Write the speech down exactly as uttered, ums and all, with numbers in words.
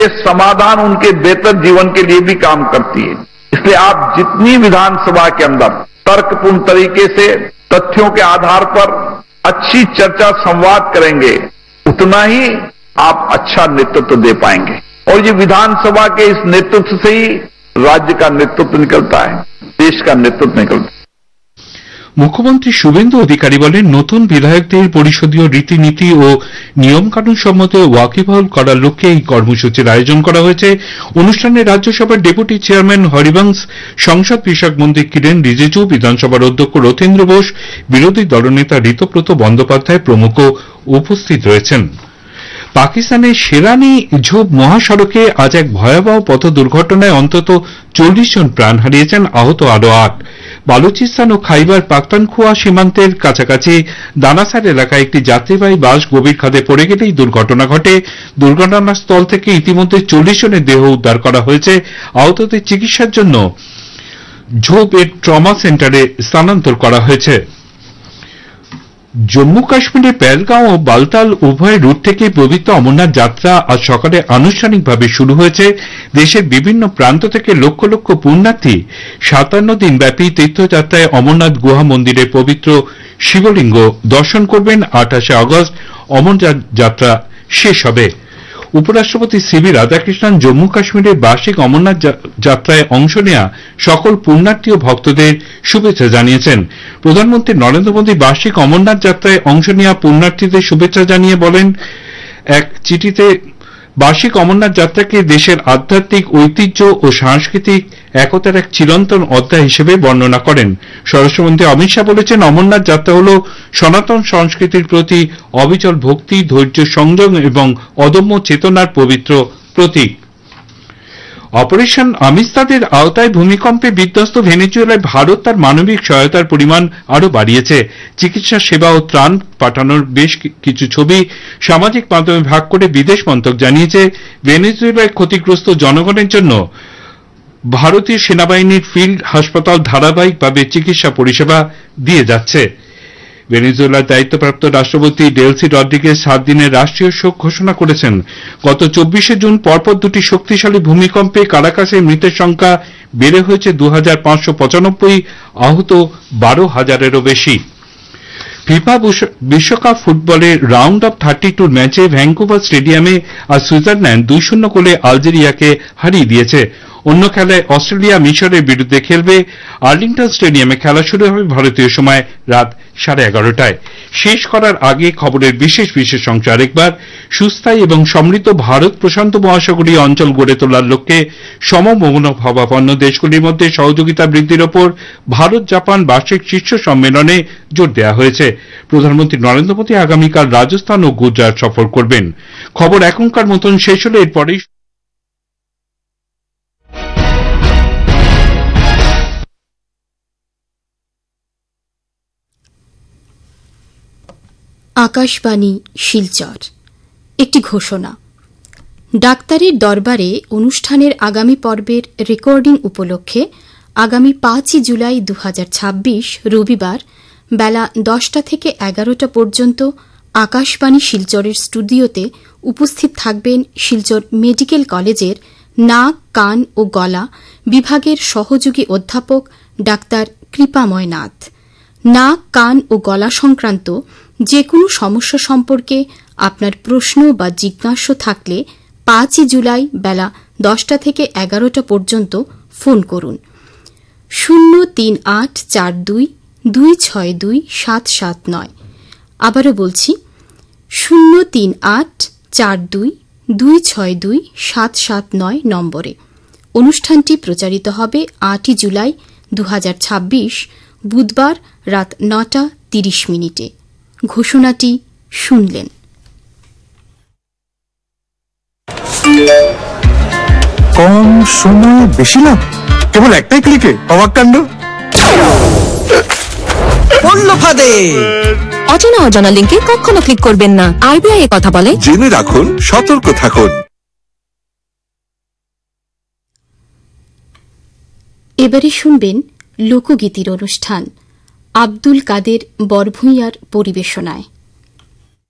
ये समाधान उनके बेहतर जीवन के लिए भी काम करती है। इसलिए आप जितनी विधानसभा के अंदर तर्कपूर्ण तरीके से तथ्यों के आधार पर अच्छी चर्चा संवाद करेंगे, उतना ही आप अच्छा नेतृत्व दे पाएंगे। और ये विधानसभा के इस नेतृत्व से ही राज्य का नेतृत्व निकलता है, देश का नेतृत्व निकलता है। মুখ্যমন্ত্রী শুভেন্দু অধিকারী বলেন, নতুন বিধায়কদের পরিষদীয় রীতিনীতি ও নিয়মকানুন সম্মত ওয়াকিবহাল করার লক্ষ্যে এই কর্মসূচির আয়োজন করা হয়েছে। অনুষ্ঠানে রাজ্যসভার ডেপুটি চেয়ারম্যান হরিবংশ, সংসদ বিষয়ক মন্ত্রী কিরেন রিজিজু, বিধানসভার অধ্যক্ষ রথীন্দ্র বোস, বিরোধী দলনেতা ঋতব্রত বন্দ্যোপাধ্যায় প্রমুখ উপস্থিত রয়েছেন। পাকিস্তানের শেরানি ঝোপ মহাসড়কে আজ এক ভয়াবহ পথ দুর্ঘটনায় অন্তত চল্লিশ জন প্রাণ হারিয়েছেন, আহত আরো আট। বালুচিস্তান ও খাইবার পাখতুনখোয়া সীমান্তের কাছাকাছি দানাসার এলাকায় একটি যাত্রীবাহী বাস গভীর খাদে পড়ে গেলে এই দুর্ঘটনা ঘটে। দুর্ঘটনাস্থল থেকে ইতিমধ্যে চল্লিশ জনের দেহ উদ্ধার করা হয়েছে। আহতদের চিকিৎসার জন্য ঝোপ এর ট্রমা সেন্টারে স্থানান্তর করা হয়েছে। জম্মু কাশ্মীরের পেহেলগাঁও ও বালতাল উভয় রুট থেকে পবিত্র অমরনাথ যাত্রা আজ সকালে আনুষ্ঠানিকভাবে শুরু হয়েছে। দেশের বিভিন্ন প্রান্ত থেকে লক্ষ লক্ষ পুণ্যার্থী সাতান্ন দিন ব্যাপী তীর্থযাত্রায় অমরনাথ গুহা মন্দিরের পবিত্র শিবলিঙ্গ দর্শন করবেন। আঠাশে আগস্ট অমরনাথ যাত্রা শেষ হবে। উপরাষ্ট্রপতি সিবি রাধাকৃষ্ণন জম্মু কাশ্মীরের বার্ষিক অমরনাথ যাত্রায় অংশ নেওয়া সকল পুণ্যার্থী ও ভক্তদের শুভেচ্ছা জানিয়েছেন। প্রধানমন্ত্রী নরেন্দ্র মোদী বার্ষিক অমরনাথ যাত্রায় অংশ নেওয়া পুণ্যার্থীদের শুভেচ্ছা জানিয়ে বলেন, এক চিঠিতে বার্ষিক অমরনাথ যাত্রাকে দেশের আধ্যাত্মিক ঐতিহ্য ও সাংস্কৃতিক একতার এক চিরন্তন অধ্যায় হিসেবে বর্ণনা করেন। স্বরাষ্ট্রমন্ত্রী অমিত শাহ বলেছেন, অমরনাথ যাত্রা হল সনাতন সংস্কৃতির প্রতি অবিচল ভক্তি, ধৈর্য, সংযম এবং অদম্য চেতনার পবিত্র প্রতীক। অপারেশন আমিস্তাদের আওতায় ভূমিকম্পে বিধ্বস্ত ভেনেজুয়েলায় ভারত তার মানবিক সহায়তার পরিমাণ আরও বাড়িয়েছে। চিকিৎসা সেবা ও ত্রাণ পাঠানোর বেশ কিছু ছবি সামাজিক মাধ্যমে ভাগ করে বিদেশ মন্ত্রক জানিয়েছে। ভেনেজুয়েলায় ক্ষতিগ্রস্ত জনগণের জন্য ভারতীয় সেনাবাহিনীর ফিল্ড হাসপাতাল ধারাবাহিকভাবে চিকিৎসা পরিষেবা দিয়ে যাচ্ছে। ভেনেজুয়েলার দায়িত্বপ্রাপ্ত রাষ্ট্রপতি ডেলসি রড্রিগেজ সাত দিনের রাষ্ট্রীয় শোক ঘোষণা করেছেন। গত চব্বিশে জুন পরপর দুটি শক্তিশালী ভূমিকম্পে কারাকাসে মৃতের সংখ্যা বেড়ে হয়েছে দু হাজার পাঁচশো পঁচানব্বই, আহত বারো হাজারেরও বেশি। ফিফা বিশ্বকাপ ফুটবলের রাউন্ড অফ থার্টি টুর ম্যাচে ভ্যাঙ্কুভার স্টেডিয়ামে আজ সুইজারল্যান্ড দুই শূন্য গোলে আলজেরিয়াকে হারিয়ে দিয়েছে। অন্য খেলায় অস্ট্রেলিয়া মিশরের বিরুদ্ধে খেলবে। আর্লিংটন স্টেডিয়ামে খেলা শুরু হবে ভারতীয় সময় রাত সাড়ে এগারোটায়। শেষ করার আগে খবরের বিশেষ বিশেষ অংশ আরেকবার। সুস্থায়ী এবং সমৃদ্ধ ভারত প্রশান্ত মহাসাগরীয় অঞ্চল গড়ে তোলার লক্ষ্যে সমমনোভাবাপন্ন দেশগুলির মধ্যে সহযোগিতা বৃদ্ধির ওপর ভারত জাপান বার্ষিক শীর্ষ সম্মেলনে জোর দেওয়া হয়েছে। প্রধানমন্ত্রী নরেন্দ্র মোদী আগামীকাল রাজস্থান ও গুজরাট সফর করবেন। খবর এখনকার মতন শেষ হলে এরপরেই আকাশবাণী শিলচর। একটি ঘোষণা। ডাক্তারের দরবারে অনুষ্ঠানের আগামী পর্বের রেকর্ডিং উপলক্ষে আগামী পাঁচই জুলাই দু হাজার ছাব্বিশ রবিবার বেলা দশটা থেকে এগারোটা পর্যন্ত আকাশবাণী শিলচরের স্টুডিওতে উপস্থিত থাকবেন শিলচর মেডিকেল কলেজের নাক, কান ও গলা বিভাগের সহযোগী অধ্যাপক ডাক্তার কৃপাময় নাথ। নাক, কান ও গলা সংক্রান্ত যে কোনো সমস্যা সম্পর্কে আপনার প্রশ্ন বা জিজ্ঞাসা থাকলে পাঁচই জুলাই বেলা দশটা থেকে এগারোটা পর্যন্ত ফোন করুন শূন্য তিন আট চার দুই দুই ছয় দুই সাত সাত নয়। আবারও বলছি শূন্য তিন আট চার দুই দুই ছয় দুই সাত সাত নয় নম্বরে। অনুষ্ঠানটি প্রচারিত হবে আটই জুলাই দু হাজার ছাব্বিশ বুধবার রাত নটা তিরিশ মিনিটে। ঘোষণাটি শুনলেন। কম সময়ে বেশি লাভ, কেবল একটাই ক্লিকে অবাক কাণ্ড। ফাঁদে অচেনা অজানা লিঙ্কে কখনো ক্লিক করবেন না। আরবিআই এ কথা বলে, জেনে রাখুন, সতর্ক থাকুন। এবারে শুনবেন লোকগীতির অনুষ্ঠান আব্দুল কাদের বরভূঁইয়ার পরিবেশনায়।